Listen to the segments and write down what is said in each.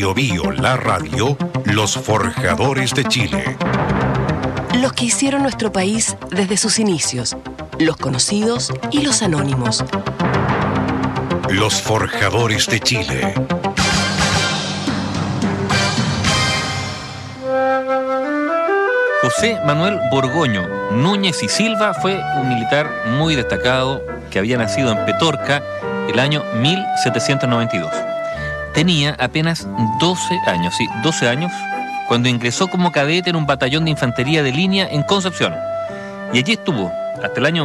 Bio Bio, la radio, los forjadores de Chile. Los que hicieron nuestro país desde sus inicios, los conocidos y los anónimos. Los forjadores de Chile. José Manuel Borgoño Núñez y Silva fue un militar muy destacado que había nacido en Petorca el año 1792. Tenía apenas 12 años, cuando ingresó como cadete en un batallón de infantería de línea en Concepción. Y allí estuvo hasta el año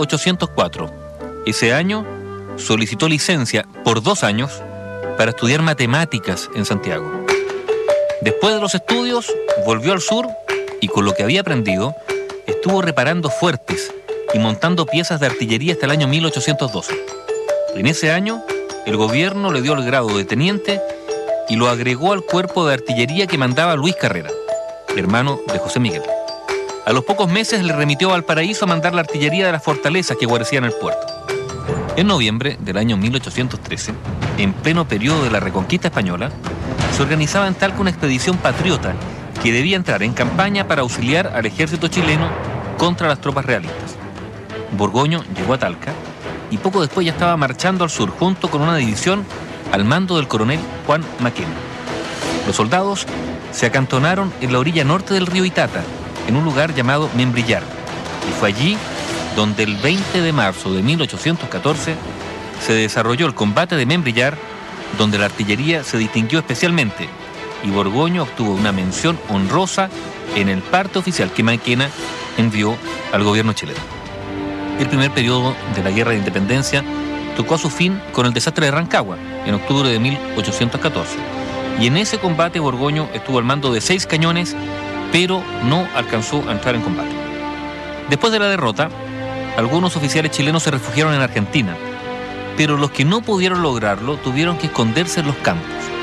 1804. Ese año solicitó licencia por 2 años para estudiar matemáticas en Santiago. Después de los estudios, volvió al sur y con lo que había aprendido, estuvo reparando fuertes y montando piezas de artillería hasta el año 1812. En ese año, el gobierno le dio el grado de teniente y lo agregó al cuerpo de artillería que mandaba Luis Carrera, hermano de José Miguel. A los pocos meses le remitió a Valparaíso a mandar la artillería de las fortalezas que guarecían el puerto. En noviembre del año 1813, en pleno periodo de la Reconquista Española, se organizaba en Talca una expedición patriota que debía entrar en campaña para auxiliar al ejército chileno contra las tropas realistas. Borgoño llegó a Talca y poco después ya estaba marchando al sur junto con una división al mando del coronel Juan Maquena. Los soldados se acantonaron en la orilla norte del río Itata, en un lugar llamado Membrillar, y fue allí donde el 20 de marzo de 1814 se desarrolló el combate de Membrillar, donde la artillería se distinguió especialmente y Borgoño obtuvo una mención honrosa en el parte oficial que Maquena envió al gobierno chileno. El primer periodo de la Guerra de Independencia tocó a su fin con el desastre de Rancagua, en octubre de 1814. Y en ese combate Borgoño estuvo al mando de 6 cañones, pero no alcanzó a entrar en combate. Después de la derrota, algunos oficiales chilenos se refugiaron en Argentina, pero los que no pudieron lograrlo tuvieron que esconderse en los campos.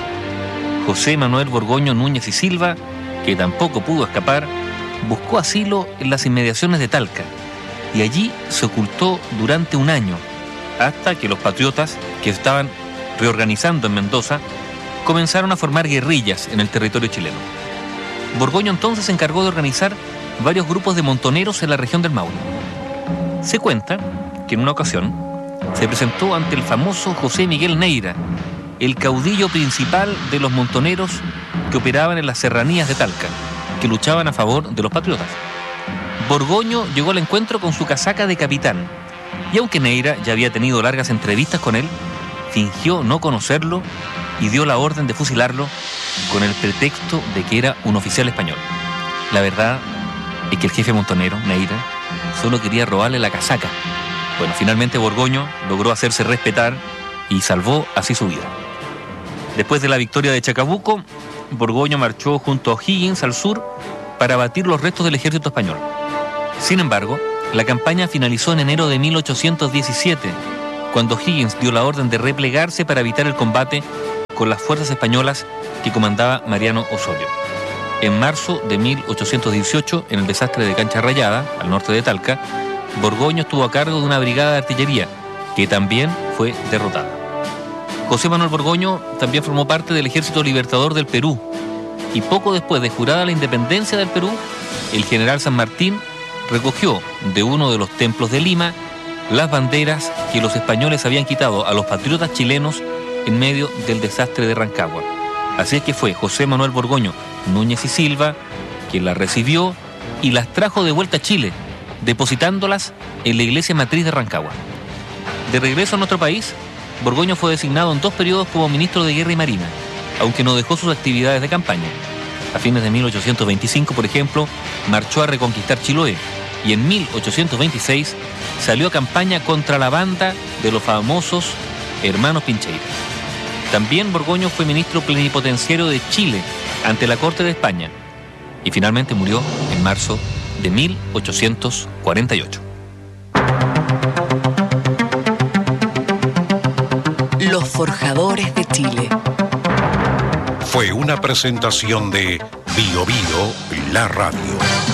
José Manuel Borgoño Núñez y Silva, que tampoco pudo escapar, buscó asilo en las inmediaciones de Talca y allí se ocultó durante 1 año, hasta que los patriotas, que estaban reorganizando en Mendoza, comenzaron a formar guerrillas en el territorio chileno. Borgoño entonces se encargó de organizar varios grupos de montoneros en la región del Maule. Se cuenta que en una ocasión se presentó ante el famoso José Miguel Neira, el caudillo principal de los montoneros que operaban en las serranías de Talca, que luchaban a favor de los patriotas. Borgoño llegó al encuentro con su casaca de capitán, y aunque Neira ya había tenido largas entrevistas con él, fingió no conocerlo y dio la orden de fusilarlo con el pretexto de que era un oficial español. La verdad es que el jefe montonero, Neira, solo quería robarle la casaca. Bueno, finalmente Borgoño logró hacerse respetar y salvó así su vida. Después de la victoria de Chacabuco, Borgoño marchó junto a O'Higgins al sur para abatir los restos del ejército español. Sin embargo, la campaña finalizó en enero de 1817, cuando O'Higgins dio la orden de replegarse para evitar el combate con las fuerzas españolas que comandaba Mariano Osorio. En marzo de 1818, en el desastre de Cancha Rayada, al norte de Talca, Borgoño estuvo a cargo de una brigada de artillería, que también fue derrotada. José Manuel Borgoño también formó parte del Ejército Libertador del Perú, y poco después de jurada la independencia del Perú, el general San Martín recogió de uno de los templos de Lima las banderas que los españoles habían quitado a los patriotas chilenos en medio del desastre de Rancagua. Así es que fue José Manuel Borgoño Núñez y Silva quien las recibió y las trajo de vuelta a Chile, depositándolas en la iglesia matriz de Rancagua. De regreso a nuestro país, Borgoño fue designado en 2 periodos como ministro de Guerra y Marina, aunque no dejó sus actividades de campaña. A fines de 1825, por ejemplo, marchó a reconquistar Chiloé y en 1826 salió a campaña contra la banda de los famosos hermanos Pincheira. También Borgoño fue ministro plenipotenciario de Chile ante la Corte de España y finalmente murió en marzo de 1848. Los forjadores de Chile. Fue una presentación de Bio Bio, la radio.